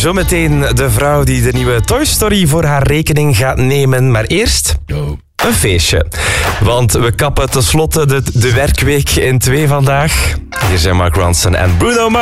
Zometeen de vrouw die de nieuwe Toy Story voor haar rekening gaat nemen. Maar eerst een feestje. Want we kappen tenslotte de werkweek in 2 vandaag. Hier zijn Mark Ronson en Bruno Mars.